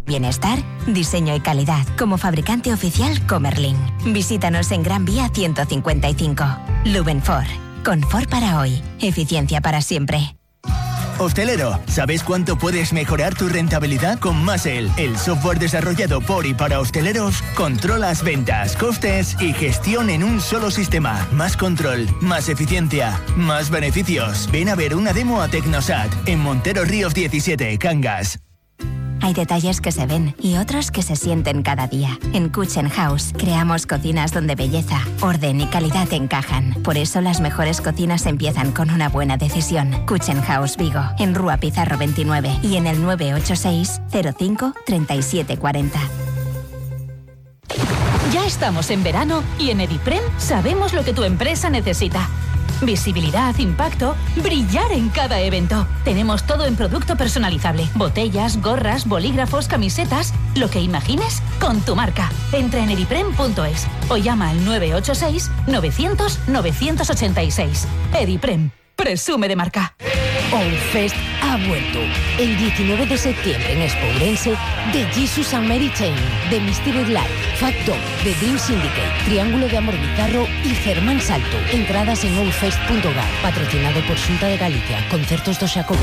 Bienestar, diseño y calidad. Como fabricante oficial Comerlin. Visítanos en Gran Vía 155. Lubenfor. Confort para hoy. Eficiencia para siempre. Hostelero, ¿sabes cuánto puedes mejorar tu rentabilidad con Masel? El software desarrollado por y para hosteleros. Controlas ventas, costes y gestión en un solo sistema. Más control, más eficiencia, más beneficios. Ven a ver una demo a Tecnosat en Montero Ríos 17, Cangas. Hay detalles que se ven y otros que se sienten cada día. En Kitchen House creamos cocinas donde belleza, orden y calidad encajan. Por eso las mejores cocinas empiezan con una buena decisión. Kitchen House Vigo, en Rúa Pizarro 29 y en el 986 05 37 40. Ya estamos en verano y en Ediprem sabemos lo que tu empresa necesita. Visibilidad, impacto, brillar en cada evento. Tenemos todo en producto personalizable. Botellas, gorras, bolígrafos, camisetas, lo que imagines con tu marca. Entra en ediprem.es o llama al 986 900 986. Ediprem, presume de marca. Outfest ha vuelto. El 19 de septiembre en Expo Ourense, The Jesus and Mary Chain, The Mysterious Life, Factor, The Dream Syndicate, Triángulo de Amor Bizarro y Germán Salto. Entradas en outfest.gal. Patrocinado por Xunta de Galicia. Concertos do Xacobeo.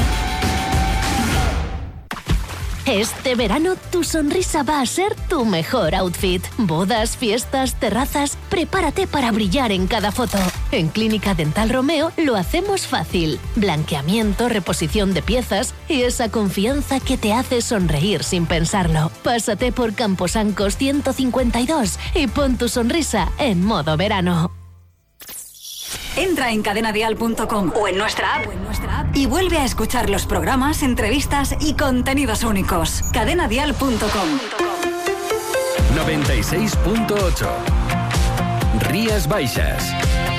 Este verano tu sonrisa va a ser tu mejor outfit. Bodas, fiestas, terrazas, prepárate para brillar en cada foto. En Clínica Dental Romeo lo hacemos fácil. Blanqueamiento, reposición de piezas y esa confianza que te hace sonreír sin pensarlo. Pásate por Camposancos 152 y pon tu sonrisa en modo verano. Entra en cadenadial.com o en nuestra app y vuelve a escuchar los programas, entrevistas y contenidos únicos. Cadenadial.com. 96.8 Rías Baixas.